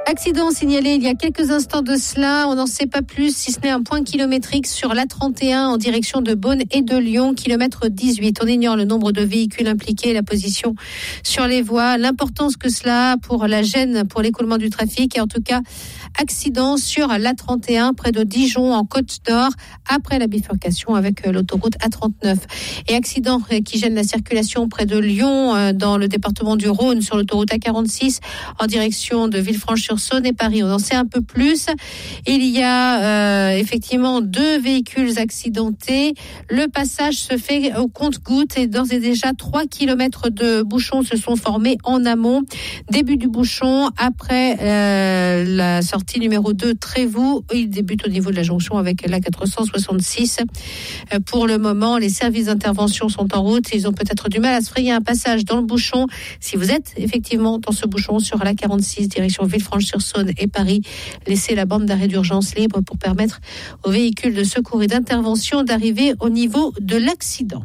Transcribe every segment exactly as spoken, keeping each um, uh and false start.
Accident signalé il y a quelques instants de cela. On n'en sait pas plus, si ce n'est un point kilométrique sur l'A trente et un en direction de Beaune et de Lyon, kilomètre dix-huit. On ignore le nombre de véhicules impliqués, la position sur les voies, l'importance que cela a pour la gêne, pour l'écoulement du trafic. Et en tout cas, accident sur l'A trente et un près de Dijon en Côte d'Or, après la bifurcation avec l'autoroute A trente-neuf. Et accident qui gêne la circulation près de Lyon, dans le département du Rhône, sur l'autoroute A quarante-six en direction de Villefranche-sur-Saône et Paris. On en sait un peu plus. Il y a euh, effectivement deux véhicules accidentés. Le passage se fait au compte-gouttes et d'ores et déjà trois kilomètres de bouchons se sont formés en amont. Début du bouchon après euh, la sortie numéro deux Trévoux. Il débute au niveau de la jonction avec l'A quatre cent soixante-six. Euh, pour le moment, les services d'intervention sont en route. Ils ont peut-être du mal à se frayer un passage dans le bouchon. Si vous êtes effectivement dans ce bouchon sur l'A quarante-six, direction Villefranche-sur-Saône et Paris, laissez la bande d'arrêt d'urgence libre pour permettre aux véhicules de secours et d'intervention d'arriver au niveau de l'accident.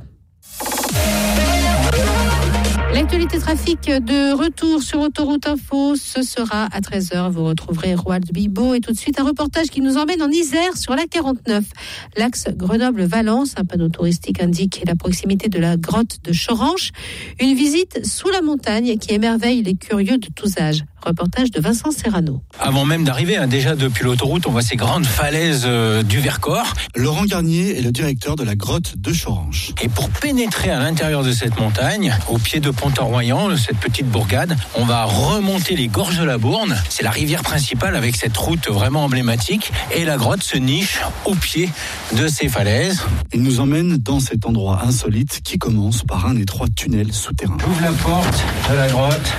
L'actualité trafic de retour sur Autoroute Info, ce sera à treize heures. Vous retrouverez Roald Bibo et tout de suite un reportage qui nous emmène en Isère sur l'A quarante-neuf. L'axe Grenoble-Valence, un panneau touristique indique la proximité de la grotte de Choranche. Une visite sous la montagne qui émerveille les curieux de tous âges. Reportage de Vincent Serrano. Avant même d'arriver, hein, déjà depuis l'autoroute, on voit ces grandes falaises euh, du Vercors. Laurent Garnier est le directeur de la grotte de Choranche. Et pour pénétrer à l'intérieur de cette montagne, au pied de Pont-Royan, cette petite bourgade, on va remonter les gorges de la Bourne. C'est la rivière principale avec cette route vraiment emblématique. Et la grotte se niche au pied de ces falaises. Il nous emmène dans cet endroit insolite qui commence par un étroit tunnel souterrain. J'ouvre la porte de la grotte.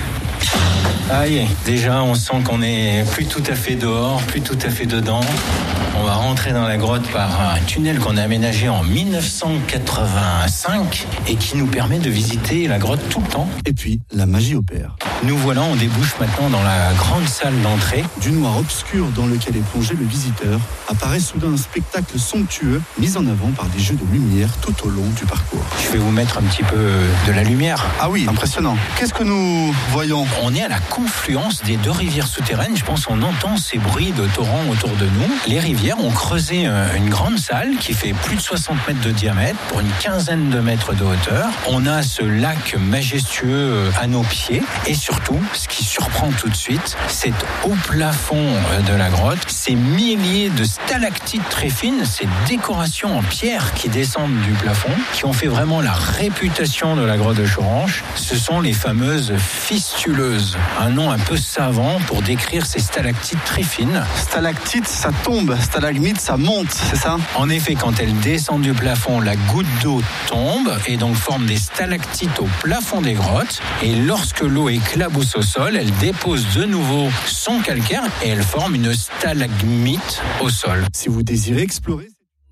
Ah y est, déjà on sent qu'on est plus tout à fait dehors, plus tout à fait dedans. On va rentrer dans la grotte par un tunnel qu'on a aménagé en dix-neuf cent quatre-vingt-cinq et qui nous permet de visiter la grotte tout le temps. Et puis, la magie opère. Nous voilà, on débouche maintenant dans la grande salle d'entrée. Du noir obscur dans lequel est plongé le visiteur, apparaît soudain un spectacle somptueux mis en avant par des jeux de lumière tout au long du parcours. Je vais vous mettre un petit peu de la lumière. Ah oui, impressionnant. Qu'est-ce que nous voyons ? On est à la confluence des deux rivières souterraines. Je pense qu'on entend ces bruits de torrents autour de nous. Les rivières ont creusé une grande salle qui fait plus de soixante mètres de diamètre pour une quinzaine de mètres de hauteur. On a ce lac majestueux à nos pieds et surtout, ce qui surprend tout de suite, c'est au plafond de la grotte, ces milliers de stalactites très fines, ces décorations en pierre qui descendent du plafond, qui ont fait vraiment la réputation de la grotte de Choranche. Ce sont les fameuses fistuleuses, un nom un peu savant pour décrire ces stalactites très fines. Stalactite, ça tombe, stalagmite, ça monte, c'est ça ? En effet, quand elles descendent du plafond, la goutte d'eau tombe et donc forme des stalactites au plafond des grottes. Et lorsque l'eau éclabousse au sol, elle dépose de nouveau son calcaire et elle forme une stalagmite au sol. Si vous désirez explorer...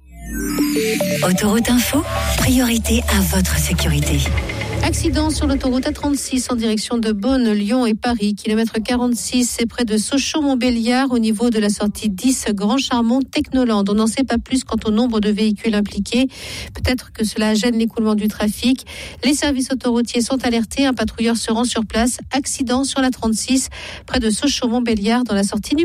Autoroute Info, priorité à votre sécurité. Accident sur l'autoroute A trente-six en direction de Beaune, Lyon et Paris, kilomètre quarante-six, c'est près de Sochaux-Montbéliard au niveau de la sortie dix Grand Charmont Technoland. On n'en sait pas plus quant au nombre de véhicules impliqués. Peut-être que cela gêne l'écoulement du trafic. Les services autoroutiers sont alertés, un patrouilleur se rend sur place. Accident sur la trente-six près de Sochaux-Montbéliard dans la sortie numéro